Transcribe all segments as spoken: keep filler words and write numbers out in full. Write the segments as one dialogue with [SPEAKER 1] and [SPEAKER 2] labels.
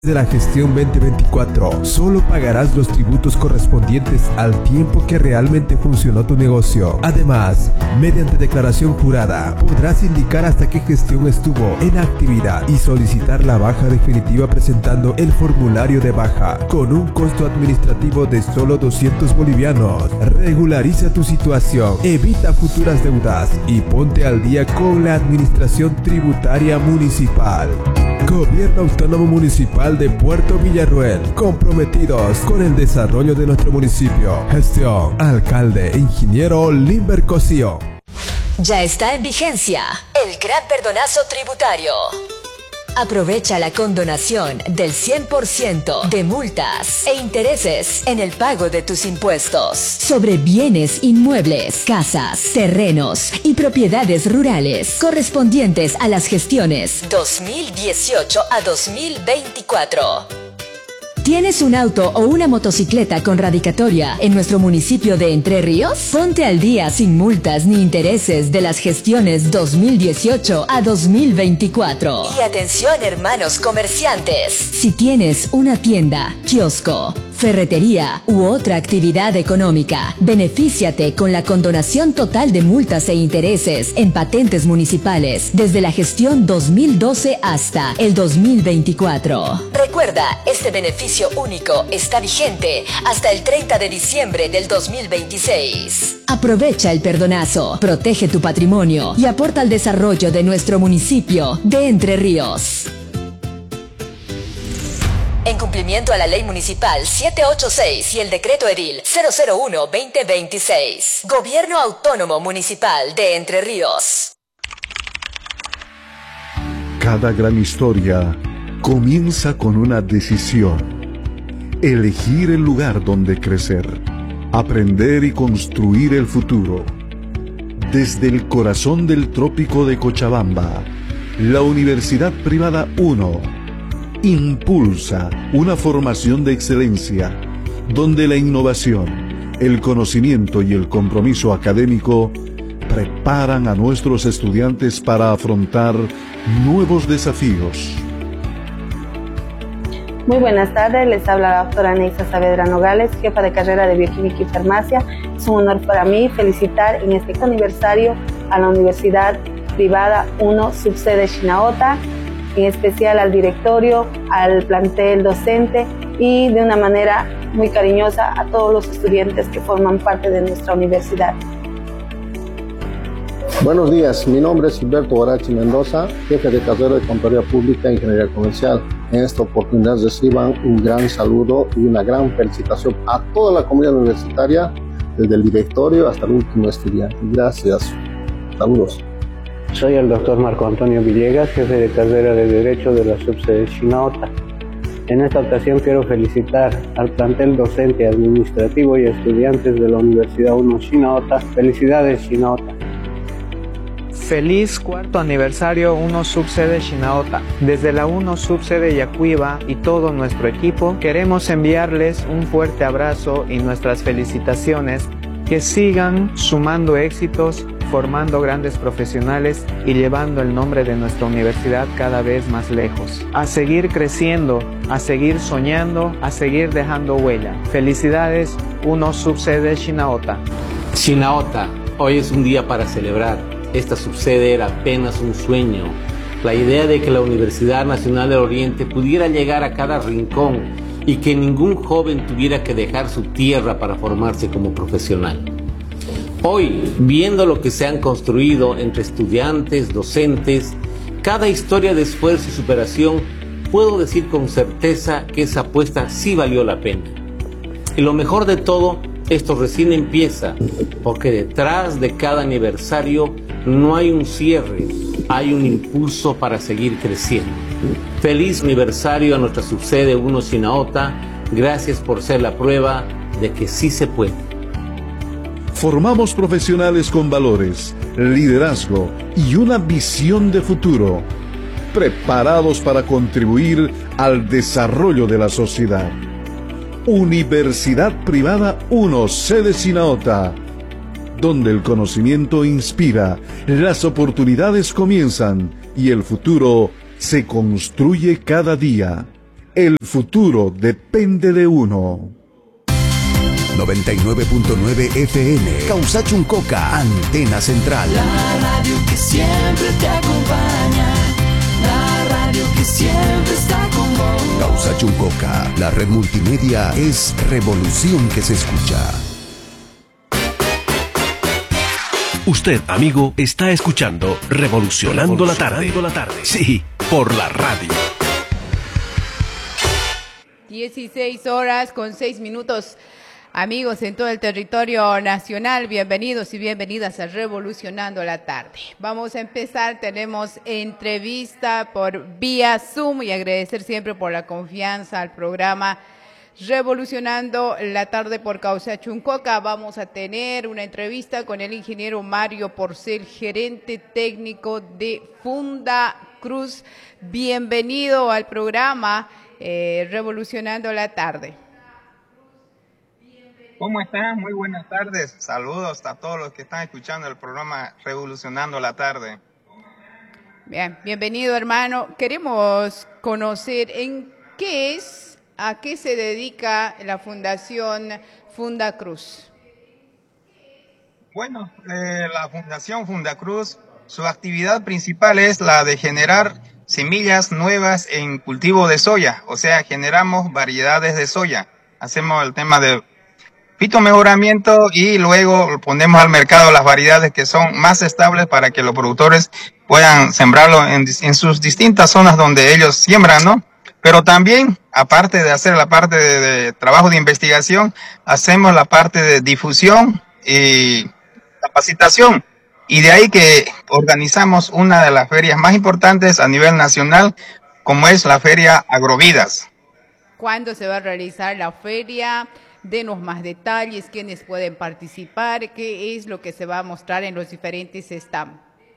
[SPEAKER 1] De la gestión veinte veinticuatro, solo pagarás los tributos correspondientes al tiempo que realmente funcionó tu negocio. Además, mediante declaración jurada, podrás indicar hasta qué gestión estuvo en actividad y solicitar la baja definitiva presentando el formulario de baja con un costo administrativo de solo doscientos bolivianos. Regulariza tu situación, evita futuras deudas y ponte al día con la administración tributaria municipal. Gobierno Autónomo Municipal de Puerto Villarruel, comprometidos con el desarrollo de nuestro municipio. Gestión, alcalde, ingeniero Limber Cosío.
[SPEAKER 2] Ya está en vigencia el gran perdonazo tributario. Aprovecha la condonación del cien por ciento de multas e intereses en el pago de tus impuestos sobre bienes inmuebles, casas, terrenos y propiedades rurales correspondientes a las gestiones dos mil dieciocho a dos mil veinticuatro. ¿Tienes un auto o una motocicleta con radicatoria en nuestro municipio de Entre Ríos? Ponte al día sin multas ni intereses de las gestiones dos mil dieciocho a dos mil veinticuatro. Y atención, hermanos comerciantes. Si tienes una tienda, kiosco, ferretería u otra actividad económica, benefíciate con la condonación total de multas e intereses en patentes municipales desde la gestión dos mil doce hasta el dos mil veinticuatro. Recuerda, este beneficio único está vigente hasta el treinta de diciembre del dos mil veintiséis. Aprovecha el perdonazo, protege tu patrimonio y aporta al desarrollo de nuestro municipio de Entre Ríos. En cumplimiento a la Ley Municipal setecientos ochenta y seis y el Decreto Edil cero cero uno barra veinte veintiséis. Gobierno Autónomo Municipal de Entre Ríos.
[SPEAKER 3] Cada gran historia comienza con una decisión. Elegir el lugar donde crecer, aprender y construir el futuro. Desde el corazón del trópico de Cochabamba, la Universidad Privada uno impulsa una formación de excelencia, donde la innovación, el conocimiento y el compromiso académico preparan a nuestros estudiantes para afrontar nuevos desafíos.
[SPEAKER 4] Muy buenas tardes, les habla la doctora Neisa Saavedra Nogales, jefa de carrera de Bioquímica y Farmacia. Es un honor para mí felicitar en este aniversario a la Universidad Privada uno, subsede Chinaota, en especial al directorio, al plantel docente y de una manera muy cariñosa a todos los estudiantes que forman parte de nuestra universidad.
[SPEAKER 5] Buenos días, mi nombre es Gilberto Guarachi Mendoza, jefe de carrera de Contaduría Pública e Ingeniería Comercial. En esta oportunidad reciban un gran saludo y una gran felicitación a toda la comunidad universitaria, desde el directorio hasta el último estudiante. Gracias. Saludos.
[SPEAKER 6] Soy el doctor Marco Antonio Villegas, jefe de carrera de Derecho de la subsede Chinaota. En esta ocasión quiero felicitar al plantel docente, administrativo y estudiantes de la Universidad uno Chinaota. Felicidades, Chinaota.
[SPEAKER 7] Feliz cuarto aniversario uno subsede Chinaota. Desde la uno subsede Yacuiba y todo nuestro equipo queremos enviarles un fuerte abrazo y nuestras felicitaciones. Que sigan sumando éxitos, formando grandes profesionales y llevando el nombre de nuestra universidad cada vez más lejos. A seguir creciendo, a seguir soñando, a seguir dejando huella. Felicidades, uno subsede Chinaota.
[SPEAKER 8] Chinaota, hoy es un día para celebrar. Esta subsede era apenas un sueño. La idea de que la Universidad Nacional del Oriente pudiera llegar a cada rincón y que ningún joven tuviera que dejar su tierra para formarse como profesional. Hoy, viendo lo que se han construido entre estudiantes, docentes, cada historia de esfuerzo y superación, puedo decir con certeza que esa apuesta sí valió la pena. Y lo mejor de todo, esto recién empieza, porque detrás de cada aniversario no hay un cierre, hay un impulso para seguir creciendo. Feliz aniversario a nuestra subsede uno Chinaota, gracias por ser la prueba de que sí se puede.
[SPEAKER 3] Formamos profesionales con valores, liderazgo y una visión de futuro, preparados para contribuir al desarrollo de la sociedad. Universidad Privada uno, sede Chinaota, donde el conocimiento inspira, las oportunidades comienzan y el futuro se construye cada día. El futuro depende de uno.
[SPEAKER 1] noventa y nueve punto nueve F M, Causachuncoca, Antena Central.
[SPEAKER 9] La radio que siempre te acompaña, la radio que siempre está con vos.
[SPEAKER 1] Causachuncoca, la red multimedia es revolución que se escucha.
[SPEAKER 10] Usted, amigo, está escuchando Revolucionando, Revolucionando la tarde. la tarde. Sí, por la radio.
[SPEAKER 11] dieciséis horas con seis minutos. Amigos en todo el territorio nacional, bienvenidos y bienvenidas a Revolucionando la tarde. Vamos a empezar, tenemos entrevista por vía Zoom y agradecer siempre por la confianza al programa Revolucionando la tarde por Causachuncoca. Vamos a tener una entrevista con el ingeniero Mario Porcel, gerente técnico de Funda Cruz. Bienvenido al programa eh, Revolucionando la tarde.
[SPEAKER 12] ¿Cómo están? Muy buenas tardes. Saludos a todos los que están escuchando el programa Revolucionando la tarde.
[SPEAKER 11] Bien, bienvenido, hermano. Queremos conocer en qué es, a qué se dedica la Fundación Funda Cruz.
[SPEAKER 12] Bueno, eh, la Fundación Funda Cruz, su actividad principal es la de generar semillas nuevas en cultivo de soya. O sea, generamos variedades de soya. Hacemos el tema de fitomejoramiento y luego ponemos al mercado las variedades que son más estables para que los productores puedan sembrarlo en, en sus distintas zonas donde ellos siembran, ¿no? Pero también, aparte de hacer la parte de, de trabajo de investigación, hacemos la parte de difusión y capacitación. Y de ahí que organizamos una de las ferias más importantes a nivel nacional, como es la Feria Agrovidas.
[SPEAKER 11] ¿Cuándo se va a realizar la feria? Denos más detalles, quiénes pueden participar, qué es lo que se va a mostrar en los diferentes stands.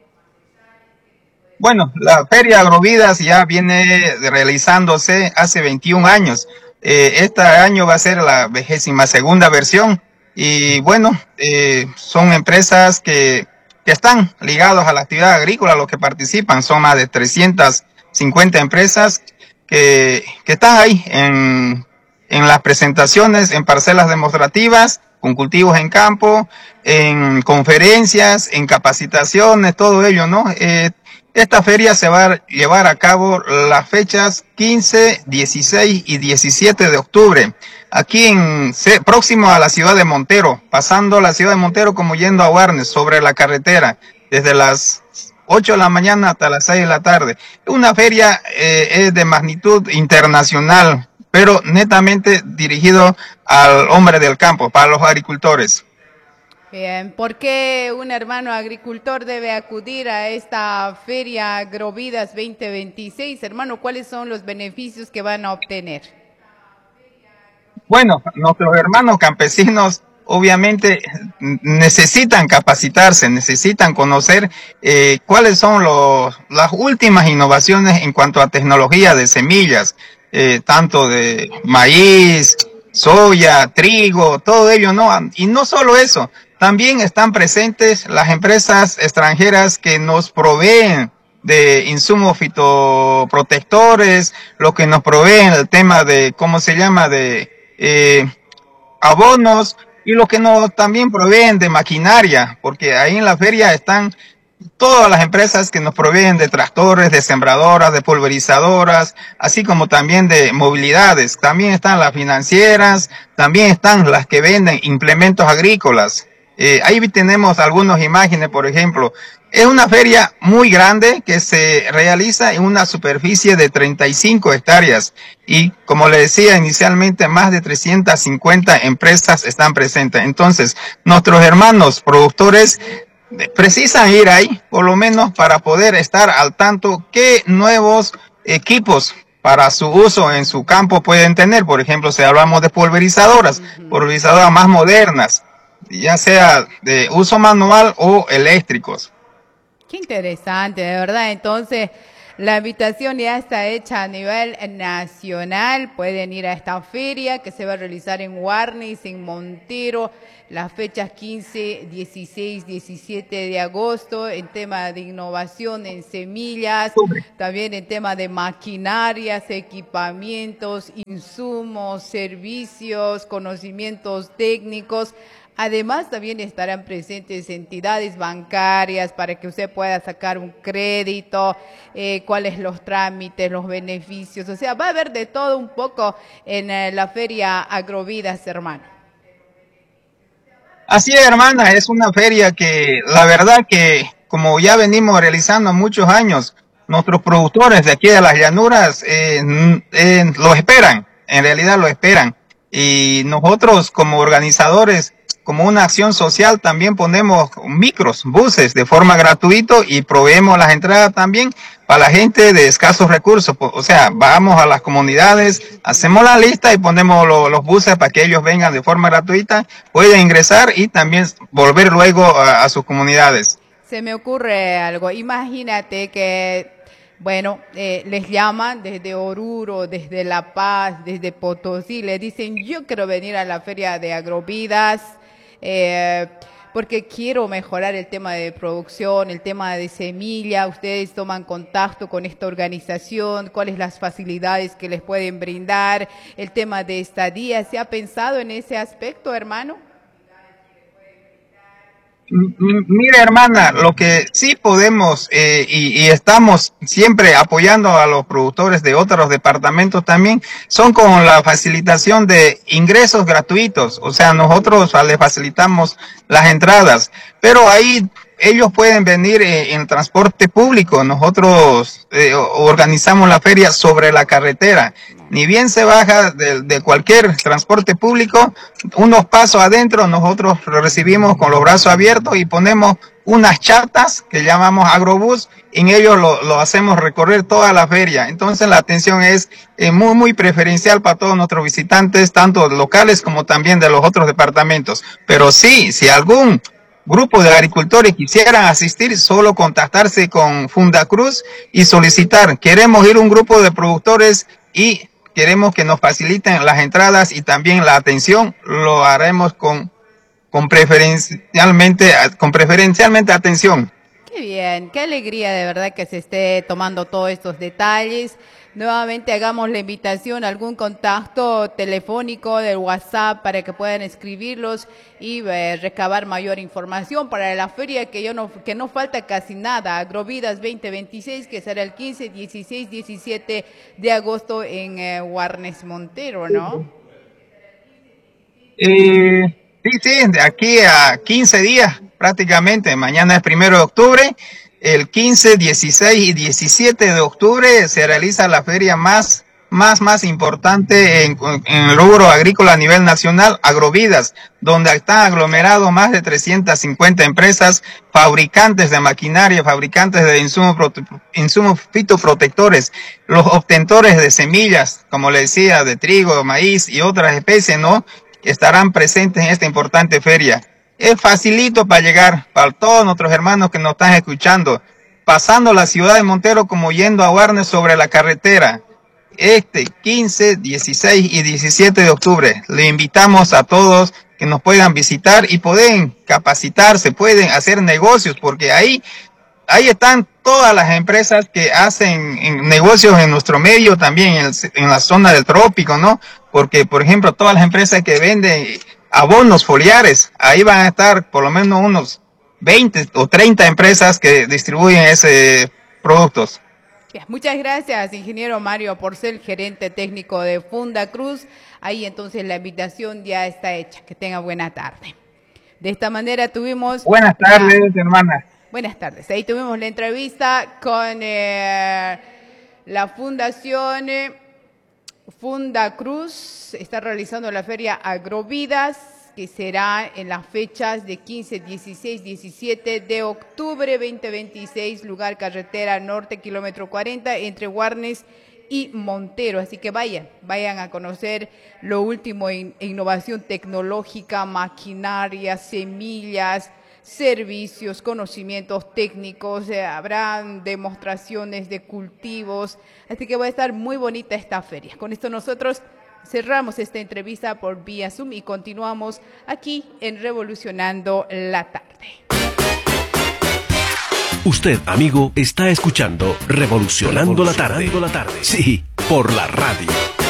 [SPEAKER 12] Bueno, la Feria Agrovidas ya viene realizándose hace veintiún años. Eh, este año va a ser la vigésima segunda versión. Y bueno, eh, son empresas que, que están ligadas a la actividad agrícola, los que participan. Son más de trescientas cincuenta empresas que, que están ahí en, en las presentaciones, en parcelas demostrativas, con cultivos en campo, en conferencias, en capacitaciones, todo ello, ¿no? Eh, Esta feria se va a llevar a cabo las fechas quince, dieciséis y diecisiete de octubre, aquí en próximo a la ciudad de Montero, pasando la ciudad de Montero como yendo a Warnes, sobre la carretera, desde las ocho de la mañana hasta las seis de la tarde. Una feria eh, es de magnitud internacional, pero netamente dirigido al hombre del campo, para los agricultores.
[SPEAKER 11] Bien, ¿por qué un hermano agricultor debe acudir a esta Feria Agrovidas veinte veintiséis? Hermano, ¿cuáles son los beneficios que van a obtener?
[SPEAKER 12] Bueno, nuestros hermanos campesinos obviamente necesitan capacitarse, necesitan conocer eh, cuáles son los, las últimas innovaciones en cuanto a tecnología de semillas, eh, tanto de maíz, soya, trigo, todo ello, ¿no? Y no solo eso, también están presentes las empresas extranjeras que nos proveen de insumos fitoprotectores, lo que nos proveen el tema de, ¿cómo se llama?, de eh, abonos, y lo que nos también proveen de maquinaria, porque ahí en la feria están todas las empresas que nos proveen de tractores, de sembradoras, de pulverizadoras, así como también de movilidades. También están las financieras, también están las que venden implementos agrícolas. Eh, ahí tenemos algunas imágenes, por ejemplo. Es una feria muy grande que se realiza en una superficie de treinta y cinco hectáreas y, como le decía inicialmente, más de trescientas cincuenta empresas están presentes. Entonces, nuestros hermanos productores precisan ir ahí, por lo menos para poder estar al tanto qué nuevos equipos para su uso en su campo pueden tener. Por ejemplo, si hablamos de pulverizadoras, uh-huh. pulverizadoras más modernas, ya sea de uso manual o eléctricos.
[SPEAKER 11] Qué interesante, de verdad. Entonces, La invitación ya está hecha a nivel nacional. Pueden ir a esta feria que se va a realizar en Warnes, en Montero, las fechas quince, dieciséis, diecisiete de agosto, en tema de innovación en semillas, también en tema de maquinarias, equipamientos, insumos, servicios, conocimientos técnicos. Además, también estarán presentes entidades bancarias para que usted pueda sacar un crédito, eh, cuáles los trámites, los beneficios. O sea, va a haber de todo un poco en eh, la feria Agrovidas, hermano.
[SPEAKER 12] Así es, hermana, es una feria que la verdad que, como ya venimos realizando muchos años, nuestros productores de aquí de las llanuras eh, eh, lo esperan, en realidad lo esperan. Y nosotros como organizadores, como una acción social, también ponemos micros, buses de forma gratuita y proveemos las entradas también para la gente de escasos recursos. O sea, vamos a las comunidades, hacemos la lista y ponemos lo, los buses para que ellos vengan de forma gratuita, pueden ingresar y también volver luego a, a sus comunidades.
[SPEAKER 11] Se me ocurre algo, imagínate que, bueno, eh, les llaman desde Oruro, desde La Paz, desde Potosí, les dicen, yo quiero venir a la feria de Agrovidas, Eh, porque quiero mejorar el tema de producción, el tema de semilla. Ustedes toman contacto con esta organización, cuáles las facilidades que les pueden brindar, el tema de estadía. ¿Se ha pensado en ese aspecto, hermano?
[SPEAKER 12] Mira, hermana, lo que sí podemos eh, y, y estamos siempre apoyando a los productores de otros departamentos también son con la facilitación de ingresos gratuitos. O sea, nosotros les facilitamos las entradas, pero ahí ellos pueden venir eh, en transporte público. Nosotros eh, organizamos la feria sobre la carretera. Ni bien se baja de, de cualquier transporte público, unos pasos adentro, nosotros lo recibimos con los brazos abiertos y ponemos unas chatas que llamamos agrobús, y en ellos lo, lo hacemos recorrer toda la feria. Entonces la atención es eh, muy, muy preferencial para todos nuestros visitantes, tanto locales como también de los otros departamentos. Pero sí, si algún grupo de agricultores quisieran asistir, solo contactarse con Fundacruz y solicitar, queremos ir un grupo de productores y queremos que nos faciliten las entradas y también la atención, lo haremos con, con preferencialmente, con preferencialmente atención.
[SPEAKER 11] Qué bien, qué alegría de verdad que se esté tomando todos estos detalles. Nuevamente hagamos la invitación a algún contacto telefónico del WhatsApp para que puedan escribirlos y eh, recabar mayor información para la feria que, yo no, que no falta casi nada. Agrovidas veinte veintiséis, que será el quince, dieciséis, diecisiete de agosto en eh, Warnes, Montero, ¿no?
[SPEAKER 12] Eh, sí, sí, de aquí a quince días prácticamente. Mañana es primero de octubre. El quince, dieciséis y diecisiete de octubre se realiza la feria más, más, más importante en, en el rubro agrícola a nivel nacional, Agrovidas, donde están aglomerados más de trescientas cincuenta empresas, fabricantes de maquinaria, fabricantes de insumos, insumos fitoprotectores, los obtentores de semillas, como le decía, de trigo, maíz y otras especies, ¿no? Estarán presentes en esta importante feria. Es facilito para llegar, para todos nuestros hermanos que nos están escuchando, pasando la ciudad de Montero como yendo a Warnes sobre la carretera. Este quince, dieciséis y diecisiete de octubre, le invitamos a todos que nos puedan visitar y pueden capacitarse, pueden hacer negocios, porque ahí, ahí están todas las empresas que hacen en negocios en nuestro medio, también en, el, en la zona del trópico, ¿no? Porque, por ejemplo, todas las empresas que venden abonos foliares, ahí van a estar por lo menos unos veinte o treinta empresas que distribuyen ese productos.
[SPEAKER 11] Muchas gracias, ingeniero Mario Porcel, gerente técnico de Fundacruz. Ahí entonces la invitación ya está hecha. Que tenga buena tarde. De esta manera tuvimos...
[SPEAKER 12] Buenas tardes, la... hermana.
[SPEAKER 11] Buenas tardes. Ahí tuvimos la entrevista con eh, la Fundación... Eh, Fundacruz está realizando la feria Agrovidas, que será en las fechas de quince, dieciséis, diecisiete de octubre veinte veintiséis, lugar carretera norte, kilómetro cuarenta, entre Warnes y Montero. Así que vayan, vayan a conocer lo último en innovación tecnológica, maquinaria, semillas, servicios, conocimientos técnicos, eh, habrán demostraciones de cultivos, así que va a estar muy bonita esta feria. Con esto nosotros cerramos esta entrevista por vía Zoom y continuamos aquí en Revolucionando la Tarde.
[SPEAKER 10] Usted, amigo, está escuchando Revolucionando, Revolucionando la Tarde. la tarde. Sí, por la radio.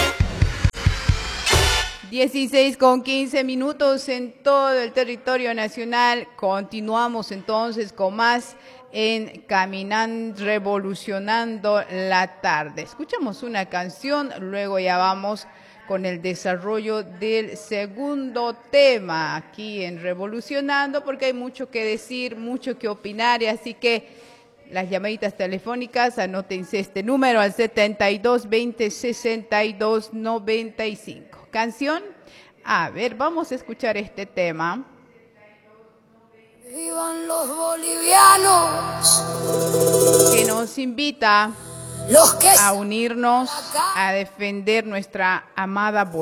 [SPEAKER 11] dieciséis con quince minutos en todo el territorio nacional. Continuamos entonces con más en Caminando, Revolucionando la Tarde. Escuchamos una canción, luego ya vamos con el desarrollo del segundo tema aquí en Revolucionando, porque hay mucho que decir, mucho que opinar, y así que las llamaditas telefónicas, anótense este número al setenta y dos veinte sesenta y dos noventa y cinco. Canción, a ver, vamos a escuchar este tema.
[SPEAKER 13] Vivan los bolivianos,
[SPEAKER 11] que nos invita
[SPEAKER 13] los que
[SPEAKER 11] a unirnos, a defender nuestra amada Bolivia.